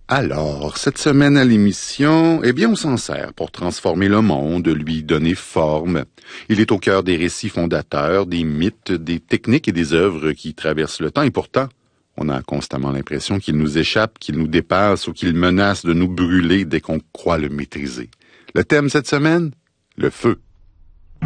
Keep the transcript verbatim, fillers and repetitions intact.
Alors, cette semaine à l'émission, eh bien, on s'en sert pour transformer le monde, lui donner forme. Il est au cœur des récits fondateurs, des mythes, des techniques et des œuvres qui traversent le temps, et pourtant, on a constamment l'impression qu'il nous échappe, qu'il nous dépasse ou qu'il menace de nous brûler dès qu'on croit le maîtriser. Le thème cette semaine? Le feu.